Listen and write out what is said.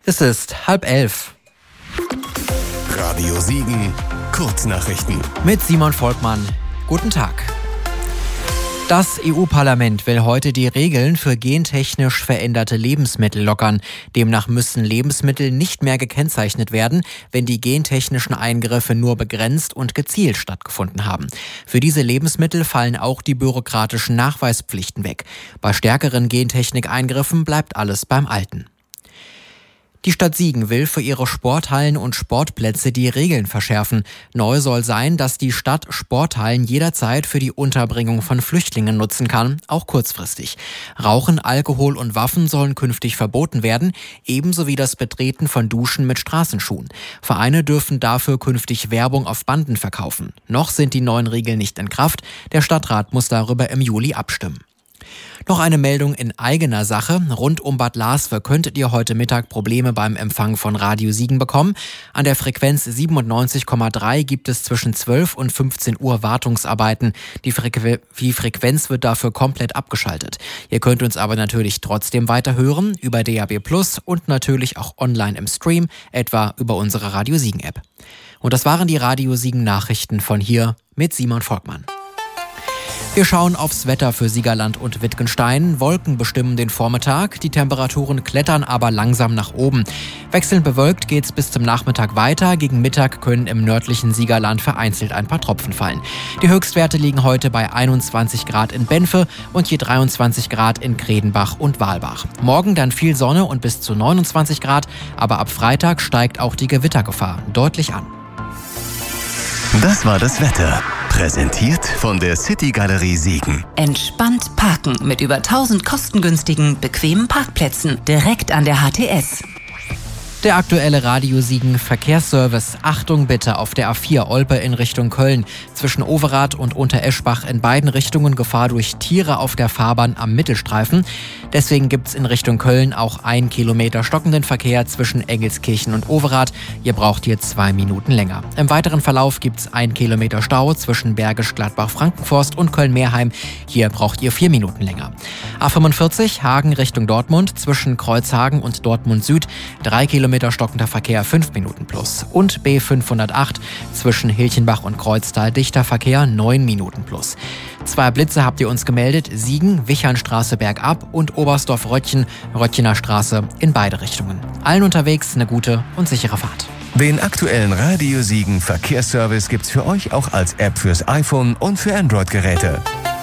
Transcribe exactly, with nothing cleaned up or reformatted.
Es ist halb elf. Radio Siegen, Kurznachrichten. Mit Simon Volkmann. Guten Tag. Das E U-Parlament will heute die Regeln für gentechnisch veränderte Lebensmittel lockern. Demnach müssen Lebensmittel nicht mehr gekennzeichnet werden, wenn die gentechnischen Eingriffe nur begrenzt und gezielt stattgefunden haben. Für diese Lebensmittel fallen auch die bürokratischen Nachweispflichten weg. Bei stärkeren Gentechnik-Eingriffen bleibt alles beim Alten. Die Stadt Siegen will für ihre Sporthallen und Sportplätze die Regeln verschärfen. Neu soll sein, dass die Stadt Sporthallen jederzeit für die Unterbringung von Flüchtlingen nutzen kann, auch kurzfristig. Rauchen, Alkohol und Waffen sollen künftig verboten werden, ebenso wie das Betreten von Duschen mit Straßenschuhen. Vereine dürfen dafür künftig Werbung auf Banden verkaufen. Noch sind die neuen Regeln nicht in Kraft. Der Stadtrat muss darüber im Juli abstimmen. Noch eine Meldung in eigener Sache. Rund um Bad Laswe könntet ihr heute Mittag Probleme beim Empfang von Radio Siegen bekommen. An der Frequenz siebenundneunzig Komma drei gibt es zwischen zwölf und fünfzehn Uhr Wartungsarbeiten. Die, Frequ- die Frequenz wird dafür komplett abgeschaltet. Ihr könnt uns aber natürlich trotzdem weiter hören über D A B plus und natürlich auch online im Stream, etwa über unsere Radio Siegen App. Und das waren die Radio Siegen Nachrichten von hier mit Simon Volkmann. Wir schauen aufs Wetter für Siegerland und Wittgenstein. Wolken bestimmen den Vormittag, die Temperaturen klettern aber langsam nach oben. Wechselnd bewölkt geht's bis zum Nachmittag weiter. Gegen Mittag können im nördlichen Siegerland vereinzelt ein paar Tropfen fallen. Die Höchstwerte liegen heute bei einundzwanzig Grad in Benfe und je dreiundzwanzig Grad in Kredenbach und Walbach. Morgen dann viel Sonne und bis zu neunundzwanzig Grad, aber ab Freitag steigt auch die Gewittergefahr deutlich an. Das war das Wetter. Präsentiert von der City Galerie Siegen. Entspannt parken mit über tausend kostengünstigen, bequemen Parkplätzen direkt an der H T S. Der aktuelle Radio Siegen Verkehrsservice. Achtung bitte auf der A vier Olpe in Richtung Köln. Zwischen Overath und Untereschbach in beiden Richtungen Gefahr durch Tiere auf der Fahrbahn am Mittelstreifen. Deswegen gibt's in Richtung Köln auch ein Kilometer stockenden Verkehr zwischen Engelskirchen und Overath. Ihr braucht hier zwei Minuten länger. Im weiteren Verlauf gibt's ein Kilometer Stau zwischen Bergisch Gladbach-Frankenforst und Köln-Meerheim. Hier braucht ihr vier Minuten länger. A fünfundvierzig Hagen Richtung Dortmund zwischen Kreuzhagen und Dortmund Süd. Drei Kilometer stockender Verkehr, fünf Minuten plus. Und B fünfhundertacht zwischen Hilchenbach und Kreuztal dichter Verkehr, neun Minuten plus. Zwei Blitze habt ihr uns gemeldet, Siegen, Wichernstraße bergab und Oberstdorf-Röttchen, Röttchener Straße in beide Richtungen. Allen unterwegs eine gute und sichere Fahrt. Den aktuellen Radio Siegen Verkehrsservice gibt's für euch auch als App fürs iPhone und für Android-Geräte.